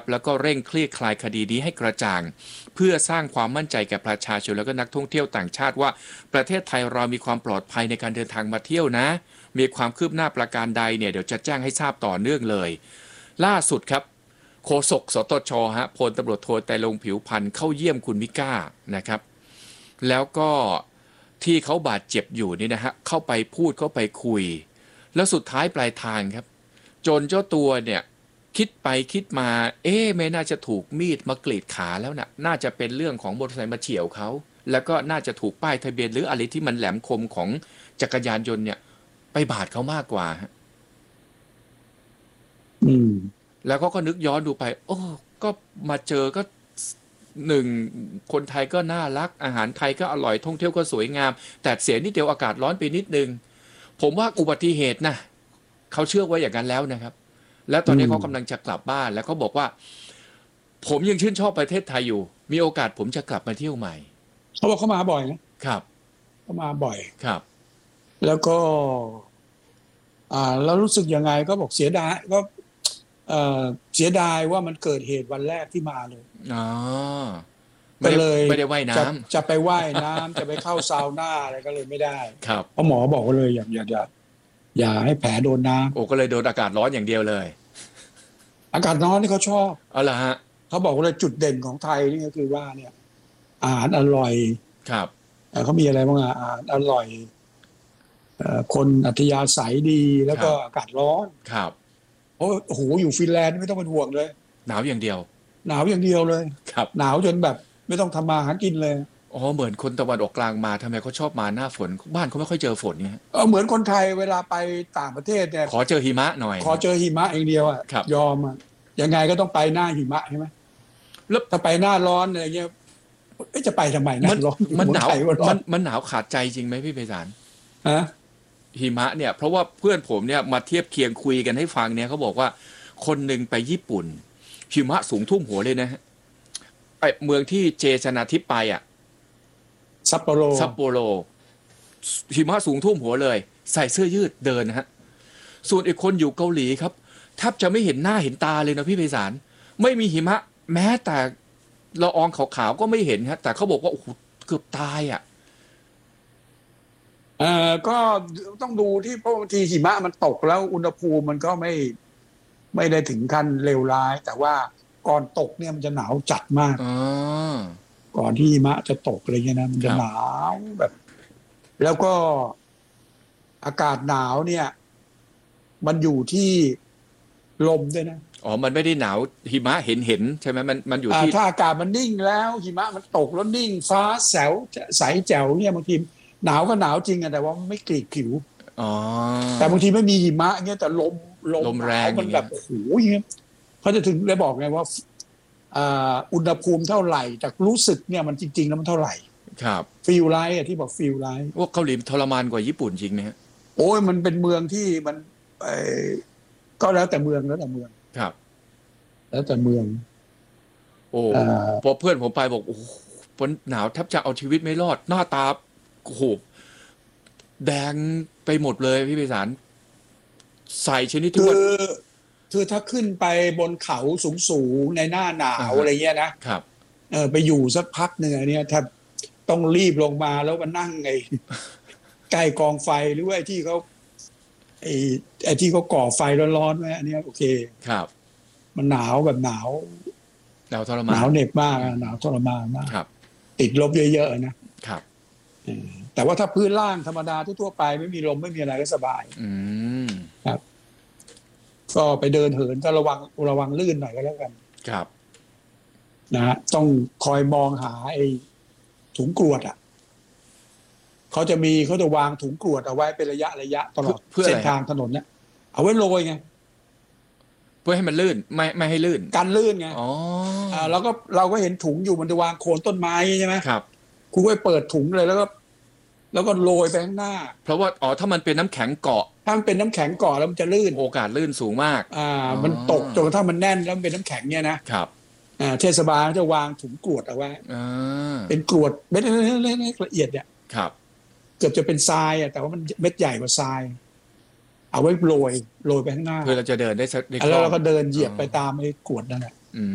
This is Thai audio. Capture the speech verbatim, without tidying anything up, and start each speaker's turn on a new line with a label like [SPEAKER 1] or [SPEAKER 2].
[SPEAKER 1] แล้วก็เร่งคลี่คลายคดีนี้ให้กระจ่างเพื่อสร้างความมั่นใจแก่ประชาชนแล้วก็นักท่องเที่ยวต่างชาติว่าประเทศไทยเรามีความปลอดภัยในการเดินทางมาเที่ยวนะมีความคืบหน้าประการใดเนี่ยเดี๋ยวจะแจ้งให้ทราบต่อเนื่องเลยล่าสุดครับโฆษกสตชฮะพลตำรวจโทไตรรงค์ผิวพรรณเข้าเยี่ยมคุณมิก้านะครับแล้วก็ที่เขาบาดเจ็บอยู่นี่นะฮะเข้าไปพูดเข้าไปคุยแล้วสุดท้ายปลายทางครับจนเจ้าตัวเนี่ยคิดไปคิดมาเอ๊ะไม่น่าจะถูกมีดมากรีดขาแล้วนะน่าจะเป็นเรื่องของมอเตอร์ไซค์มาเฉี่ยวเขาแล้วก็น่าจะถูกป้ายทะเบียนหรืออะไรที่มันแหลมคมของจักรยานยนต์เนี่ยไปบาดเขามากกว่าฮะ
[SPEAKER 2] อืม
[SPEAKER 1] แล้วก็ก็นึกย้อนดูไปโอ้ก็มาเจอก็หนึ่งคนไทยก็น่ารักอาหารไทยก็อร่อยท่องเที่ยวก็สวยงามแต่เสียนิดเดียวอากาศร้อนไปนิดนึงผมว่าอุบัติเหตุนะเขาเชื่อไว้อย่างนั้นแล้วนะครับแล้วตอนนี้เขากำลังจะกลับบ้านแล้วเขาบอกว่าผมยังชื่นชอบประเทศไทยอยู่มีโอกาสผมจะกลับมาเที่ยวใหม่
[SPEAKER 2] เขาบอกเขามาบ่อยนะครับเขามาบ่อย
[SPEAKER 1] ครับ
[SPEAKER 2] แล้วก็อ่าแล้วรู้สึกยังไงก็บอกเสียดายก็เอ่อเสียดายว่ามันเกิดเหตุวันแรกที่มาเลย
[SPEAKER 1] อ๋อ
[SPEAKER 2] ก็เลย
[SPEAKER 1] ไม่ได้ว่ายน้
[SPEAKER 2] จะจะไปว่ายน้ำจะไปเข้าซาวน่าอะไรก็เลยไม่ได้
[SPEAKER 1] ครับ
[SPEAKER 2] เพราะหมอบอกว่าเลยอย่าอย่าอย่าอย่าให้แผลโดนน้ำ
[SPEAKER 1] โอ้ก็เลยโดนอากาศร้อนอย่างเดียวเลย
[SPEAKER 2] อากาศร้อนนี่เขาชอบ
[SPEAKER 1] เอาล่ะฮะ
[SPEAKER 2] เขาบอกว่าเลยจุดเด่นของไทยนี่ก็คือว่าเนี่ยอาหารอร่อย
[SPEAKER 1] ครับ
[SPEAKER 2] เขามีอะไรบ้างอาหารอร่อยคนอัธยาศัยดีแล้วก็อากาศร้อน
[SPEAKER 1] ครับ
[SPEAKER 2] โอ้โหอยู่ฟินแลนด์ไม่ต้องเป็นห่วงเลย
[SPEAKER 1] หนาวอย่างเดียว
[SPEAKER 2] หนาวอย่างเดียวเลย
[SPEAKER 1] ครับ
[SPEAKER 2] หนาวจนแบบไม่ต้องทำมาหากินเลย
[SPEAKER 1] อ๋อเหมือนคนตะวันออกกลางมาทำไมเขาชอบมาหน้าฝนบ้านเขาไม่ค่อยเจอฝนเนี่ย
[SPEAKER 2] เออเหมือนคนไทยเวลาไปต่างประเทศเนี่ย
[SPEAKER 1] ขอเจอหิมะหน่อย
[SPEAKER 2] ขอเจอหิมะเองเดียวอ่ะยอมอ่ะยังไงก็ต้องไปหน้าหิมะใช่ไหมแล้วถ้าไปหน้าร้อนอะไรเงี้ยจะไปทำไมหน้าร้อน
[SPEAKER 1] มันหนาวมันมันหนาวขาดใจจริงไหมพี่ไพศาล
[SPEAKER 2] ฮะ
[SPEAKER 1] หิมะเนี่ยเพราะว่าเพื่อนผมเนี่ยมาเทียบเคียงคุยกันให้ฟังเนี่ยเขาบอกว่าคนหนึ่งไปญี่ปุ่นหิมะสูงท่วมหัวเลยนะฮะไอเมืองที่เจชนาทิพย์ไปอ่ะ
[SPEAKER 2] ซัปโปโร
[SPEAKER 1] ซัปโปโรหิมะสูงท่วมหัวเลยใส่เสื้อยืดเดินนะฮะส่วนอีกคนอยู่เกาหลีครับแทบจะไม่เห็นหน้าเห็นตาเลยนะพี่ไพศาลไม่มีหิมะแม้แต่ละอองขาวๆก็ไม่เห็นฮะแต่เขาบอกว่าโอ้โหเกือบตายอ่ะ
[SPEAKER 2] เอ่อก็ต้องดูที่เพราะบางทีหิมะมันตกแล้วอุณหภูมิมันก็ไม่ไม่ได้ถึงขั้นเลวร้ายแต่ว่าก่อนตกเนี่ยมันจะหนาวจัดมากก่อนที่หิมะจะตกอะไรเงี้ยนะมันจะหนาวแบบ แล้วก็อากาศหนาวเนี่ยมันอยู่ที่ลมด้วยนะ
[SPEAKER 1] อ๋อมันไม่ได้หนาวหิมะเห็นเห็นใช่ไหมมันมันอยู่ที่
[SPEAKER 2] ถ้าอากาศมันนิ่งแล้วหิมะมันตกแล้วนิ่งฟ้าแสวใสแจ๋วเนี่ยบางทีหนาวก็หนาวจริงอะแต่ว่าไม่กรีดผิว
[SPEAKER 1] อ๋อ
[SPEAKER 2] แต่บางทีไม่มีหิมะเงี้ยแต่ลม
[SPEAKER 1] ลมแรง
[SPEAKER 2] มันแบบโอ้โหอย่างเงี้ยเขาจะถึงได้บอกไงว่าอุณหภูมิเท่าไหร่จากรู้สึกเนี่ยมันจริงๆแล้วมันเท่าไหร่
[SPEAKER 1] ครับ
[SPEAKER 2] ฟีลไลท์อะที่บอกฟีลไลท์
[SPEAKER 1] ว่าเกาหลีทรมานกว่าญี่ปุ่นจริงไหมฮะ
[SPEAKER 2] โอ้ยมันเป็นเมืองที่มันก็แล้วแต่เมืองแล้วแต่เมือง
[SPEAKER 1] ครับ
[SPEAKER 2] แล้วแต่เมือง
[SPEAKER 1] โอ้พอเพื่อนผมไปบอกโอ้ฝนหนาวแทบจะเอาชีวิตไม่รอดหน้าตาโอ้โหแดงไปหมดเลยพี่ไพศาลใส่ชนิดที่ว่า
[SPEAKER 2] คือถ้าขึ้นไปบนเขาสูงๆในหน้าหนาวอะไรเงี้ยนะครับเออไปอยู่สักพักหนึ่งเนี่ยถ้าต้องรีบลงมาแล้วมานั่งไอ้ใกล้กองไฟหรือว่าไอ้ที่เขาไอ้ไอ้ที่เขาก่อไฟร้อนๆไว้อันนี้โอเค
[SPEAKER 1] ครับ
[SPEAKER 2] มันหนาวแบบหนาว
[SPEAKER 1] หนาวทรมาน
[SPEAKER 2] หนาวเหน็บมากหนาวทรมานมากติดลบเยอะๆนะครับแต่ว่าถ้าพื้นล่างธรรมดาทั่วไปไม่มีลมไม่มีอะไรก็สบายครับก็ไปเดินเหินก็ระวังระวังลื่นหน่อยก็แล้วกัน
[SPEAKER 1] ครับ
[SPEAKER 2] นะฮะต้องคอยมองหาไอ้ถุงกรวดอ่ะเขาจะมีเขาจะวางถุงกรวดเอาไว้เป็นระยะระยะตลอดเส้นทางถนนเนี่ยเอาไว้โรยไง
[SPEAKER 1] เพื่อให้มันลื่นไม่ไม่ให้ลื่น
[SPEAKER 2] กันลื่นไงอ๋ออ่าแล้วก็เราก็เห็นถุงอยู่มันจะวางโคนต้นไม้ใช่ไหม
[SPEAKER 1] ครับ
[SPEAKER 2] คุณก็ไปเปิดถุงเลยแล้วก็แล้วก็โรยไปข้างหน้า
[SPEAKER 1] เพราะว่าอ๋อถ้ามันเป็นน้ำแข็งเกาะ
[SPEAKER 2] ถ้ามันเป็นน้ำแข็งเกาะแล้วมันจะลื่น
[SPEAKER 1] โอกาสลื่นสูงมาก
[SPEAKER 2] อ่ามันตกจนกระทั่งมันแน่นแล้วมันเป็นน้ำแข็งเนี่ยนะครับอ่าเทศบาลจะวางถุงกรวดเอาไว้
[SPEAKER 1] อ่า
[SPEAKER 2] เป็นกรวดเม็ดเล็กๆละเอียดเนี่ย
[SPEAKER 1] ครับ
[SPEAKER 2] เกือบจะเป็นทรายอ่ะแต่ว่ามันเม็ดใหญ่กว่าทรายเอาไว้โรยโรยไปข้างหน้า
[SPEAKER 1] เพื่อเราจะเดินได้สัก
[SPEAKER 2] แล้วเราก็เดินเหยียบไปตามไอ้กรวดนั่นแหละ